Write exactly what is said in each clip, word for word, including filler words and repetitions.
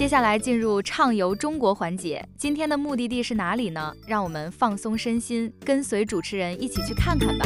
接下来进入畅游中国环节，今天的目的地是哪里呢？让我们放松身心，跟随主持人一起去看看吧。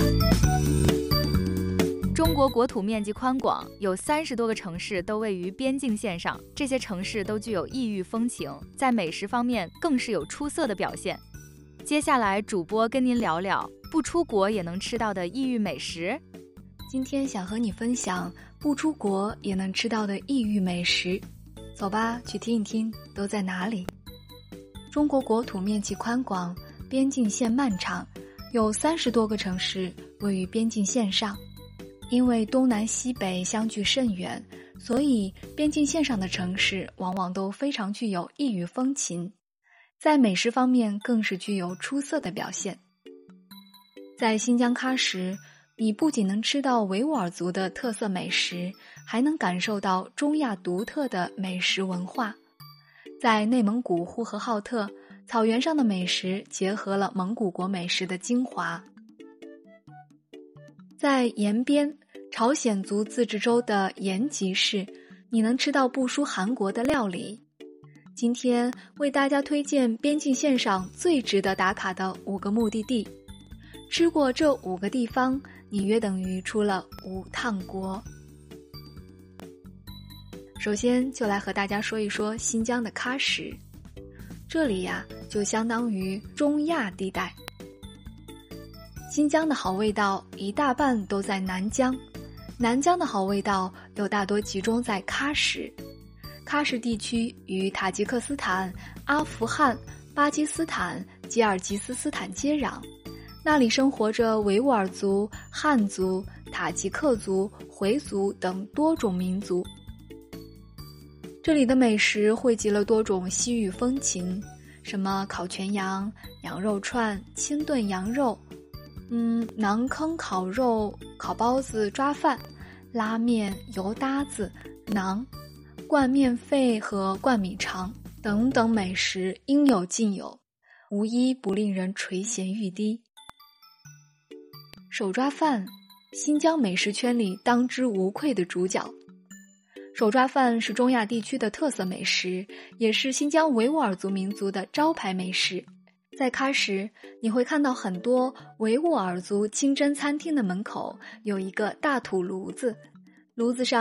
中国国土面积宽广，有三十多个城市都位于边境线上，这些城市都具有异域风情，在美食方面更是有出色的表现。接下来主播跟您聊聊不出国也能吃到的异域美食。 今天想和你分享不出国也能吃到的异域美食，走吧，去听一听都在哪里。中国国土面积宽广，边境线漫长，有三十多个城市位于边境线上。因为东南西北相距甚远，所以边境线上的城市往往都非常具有异域风情，在美食方面更是具有出色的表现。在新疆喀什，你不仅能吃到维吾尔族的特色美食，还能感受到中亚独特的美食文化。在内蒙古呼和浩特，草原上的美食结合了蒙古国美食的精华。在延边，朝鲜族自治州的延吉市，你能吃到不输韩国的料理。今天为大家推荐边境线上最值得打卡的五个目的地，吃过这五个地方，你约等于出了五趟国。首先就来和大家说一说新疆的喀什，这里呀就相当于中亚地带。新疆的好味道一大半都在南疆，南疆的好味道又大多集中在喀什。喀什地区与塔吉克斯坦、阿富汗、巴基斯坦、吉尔吉斯斯坦接壤，那里生活着维吾尔族、汉族、塔吉克族、回族等多种民族。这里的美食汇集了多种西域风情，什么烤全羊、羊肉串、清炖羊肉，嗯，馕坑烤肉、烤包子、抓饭、拉面、油搭子、馕、灌面肺和灌米肠等等美食应有尽有，无一不令人垂涎欲滴。手抓饭，新疆美食圈里当之无愧的主角。手抓饭是中亚地区的特色美食，也是新疆维吾尔族民族的招牌美食。在喀什，你会看到很多维吾尔族清真餐厅的门口有一个大土炉子，炉子上